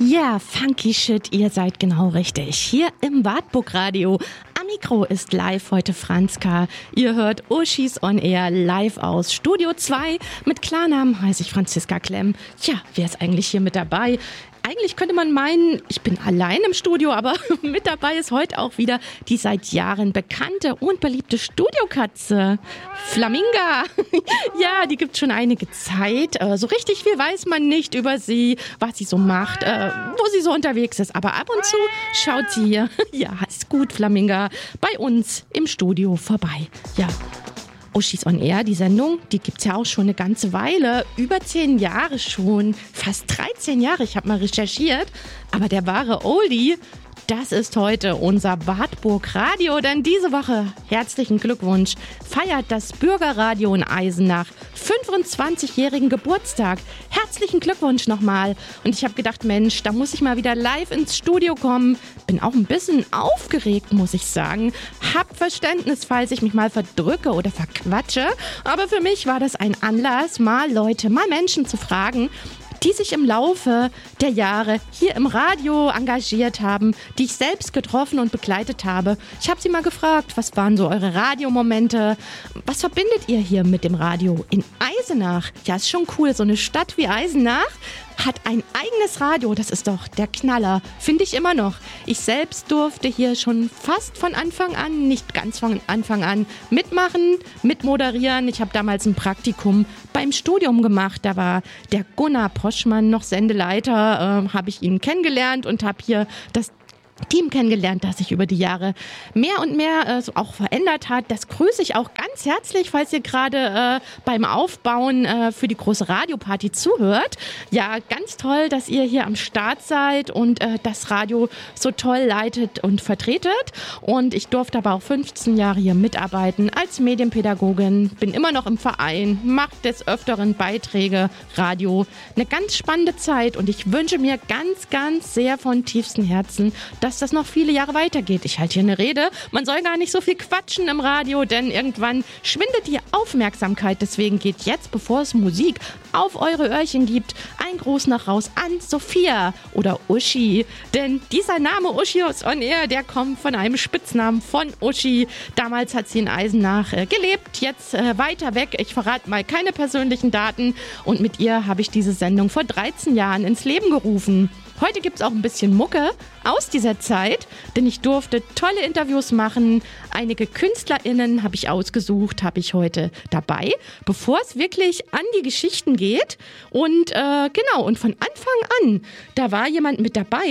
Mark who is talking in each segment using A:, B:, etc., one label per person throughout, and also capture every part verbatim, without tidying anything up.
A: Ja, funky shit, ihr seid genau richtig. Hier im Wartburg Radio. Am Mikro ist live heute Franzka. Ihr hört Uschis on Air live aus Studio zwei. Mit Klarnamen heiße ich Franziska Klemm. Tja, wer ist eigentlich hier mit dabei? Eigentlich könnte man meinen, ich bin allein im Studio, aber mit dabei ist heute auch wieder die seit Jahren bekannte und beliebte Studiokatze, Flaminga. Ja, die gibt schon einige Zeit. So richtig viel weiß man nicht über sie, was sie so macht, wo sie so unterwegs ist. Aber ab und zu schaut sie hier, ja, ist gut, Flaminga, bei uns im Studio vorbei. Ja. Uschis on Air, die Sendung, die gibt's ja auch schon eine ganze Weile, über zehn Jahre schon, fast dreizehn Jahre, ich habe mal recherchiert, aber der wahre Oldie, das ist heute unser Wartburg Radio, denn diese Woche, herzlichen Glückwunsch, feiert das Bürgerradio in Eisenach fünfundzwanzigjährigen Geburtstag. Herzlichen Glückwunsch nochmal. Und ich habe gedacht, Mensch, da muss ich mal wieder live ins Studio kommen. Bin auch ein bisschen aufgeregt, muss ich sagen. Hab Verständnis, falls ich mich mal verdrücke oder verquatsche. Aber für mich war das ein Anlass, mal Leute, mal Menschen zu fragen, die sich im Laufe der Jahre hier im Radio engagiert haben, die ich selbst getroffen und begleitet habe. Ich habe sie mal gefragt, was waren so eure Radiomomente? Was verbindet ihr hier mit dem Radio in Eisenach? Ja, ist schon cool, so eine Stadt wie Eisenach hat ein eigenes Radio, das ist doch der Knaller, finde ich immer noch. Ich selbst durfte hier schon fast von Anfang an, nicht ganz von Anfang an, mitmachen, mitmoderieren. Ich habe damals ein Praktikum beim Studium gemacht, da war der Gunnar Poschmann noch Sendeleiter, äh, habe ich ihn kennengelernt und habe hier das Team kennengelernt, das sich über die Jahre mehr und mehr äh, so auch verändert hat. Das grüße ich auch ganz herzlich, falls ihr gerade äh, beim Aufbauen äh, für die große Radioparty zuhört. Ja, ganz toll, dass ihr hier am Start seid und äh, das Radio so toll leitet und vertretet. Und ich durfte aber auch fünfzehn Jahre hier mitarbeiten als Medienpädagogin, bin immer noch im Verein, mache des Öfteren Beiträge, Radio. Eine ganz spannende Zeit und ich wünsche mir ganz, ganz sehr von tiefstem Herzen, dass das noch viele Jahre weitergeht. Ich halte hier eine Rede. Man soll gar nicht so viel quatschen im Radio, denn irgendwann schwindet die Aufmerksamkeit. Deswegen geht jetzt, bevor es Musik auf eure Öhrchen gibt, ein Gruß nach raus an Sophia oder Uschi. Denn dieser Name Uschis on Air, der kommt von einem Spitznamen von Uschi. Damals hat sie in Eisenach äh, gelebt, jetzt äh, weiter weg. Ich verrate mal keine persönlichen Daten. Und mit ihr habe ich diese Sendung vor dreizehn Jahren ins Leben gerufen. Heute gibt es auch ein bisschen Mucke aus dieser Zeit, denn ich durfte tolle Interviews machen. Einige KünstlerInnen habe ich ausgesucht, habe ich heute dabei, bevor es wirklich an die Geschichten geht. Und äh, genau, und von Anfang an, da war jemand mit dabei.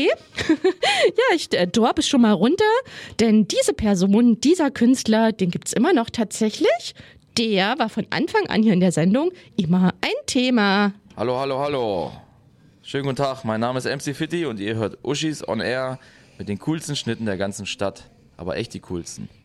A: Ja, ich äh, dorbe es schon mal runter, denn diese Person, dieser Künstler, den gibt es immer noch tatsächlich. Der war von Anfang an hier in der Sendung immer ein Thema.
B: Hallo, hallo, hallo. Schönen guten Tag, mein Name ist M C Fitti und ihr hört Uschis on Air mit den coolsten Schnitten der ganzen Stadt, aber echt die coolsten.